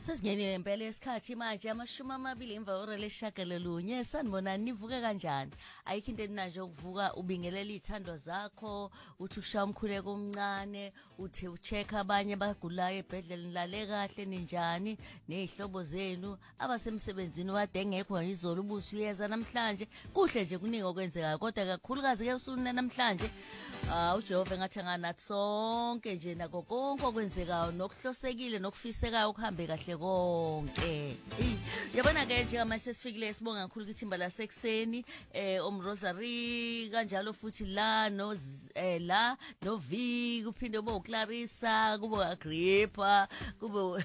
Sesingenile impela isikhathi manje 20 emva ore leshagalolunye sanibonani nivuke kanjani ayikho into eninaje ukuvuka ubingelela izithandwa zakho uthi ushaya umkhuleko omncane uthi uchecka abanye abagulayo ebhedlela nilale kahle ninjani nezihlobo zenu abasemsebenzini wade engekho izolo ubusi uyeza namhlanje kuhle nje kuningi okwenzekayo kodwa kakhulukazi ke usune namhlanje uJehova ngathi nganathi sonke nje nako konke okwenzekayo nokuhlosekile nokufisekayo ukuhambe kahle konke. Yabona ke njengoba sesifikile sibonga kakhulu kuthimba lasekuseni Rosary kanjalo futhi la no V kuphinde kube uClarissa kube uAgrippa kube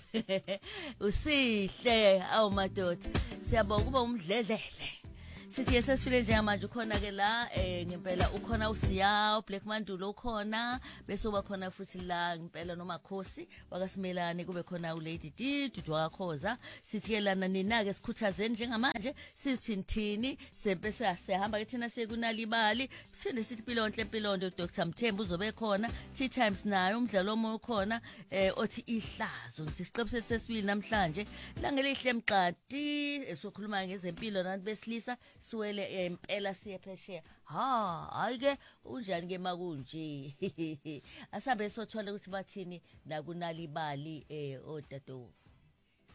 uSihle awumadoda siyabonga kube umdledledle sithi yesesifile njengamanje ukhona ke la ngempela ukhona uSiya Black Mandulo ukhona bese uba khona futhi la ngempela noMakhosi wakasimelane kube khona uLady D Dudu wakhoza sithi ke lana nina ke sikhuthazeni njengamanje sithini sempesa sihamba ke thina sekunalibali sithinde sithi Pilonhle Dr Mthembu uzobe khona Tea Times nayo umdlalo omo ukhona othi ihlazo ngithi siqebu sethu sesibili namhlanje la ngelihle Mqadi esokhuluma ngezempilo nabantu besilisa suwele impela siye phesheya hayi ke unjani ke makunje asabe sothola ukuthi bathini nakunalibali odadewethu